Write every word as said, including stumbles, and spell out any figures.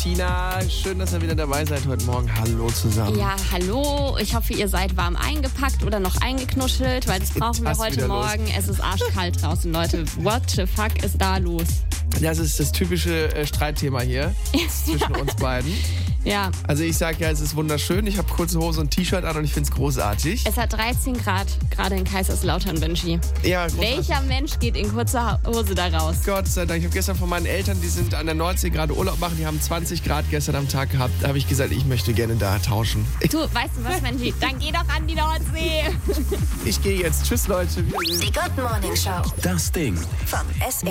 Tina. Schön, dass ihr wieder dabei seid heute Morgen. Hallo zusammen. Ja, hallo. Ich hoffe, ihr seid warm eingepackt oder noch eingeknuschelt, weil das brauchen wir heute Morgen. Es ist arschkalt draußen, Leute. What the fuck ist da los? Das ist das typische äh, Streitthema hier zwischen uns beiden. Ja. Also ich sag ja, es ist wunderschön. Ich habe kurze Hose und T-Shirt an und ich find's großartig. Es hat dreizehn Grad, gerade in Kaiserslautern, Benji. Ja, großartig. Welcher Mensch geht in kurzer Hose da raus? Gott sei Dank. Ich habe gestern von meinen Eltern, die sind an der Nordsee gerade Urlaub machen, die haben zwanzig Grad gestern am Tag gehabt. Da habe ich gesagt, ich möchte gerne da tauschen. Du, weißt du was, Benji? Dann geh doch an die Nordsee. Ich gehe jetzt. Tschüss, Leute. Die Good Morning Show. Das Ding. Vom S R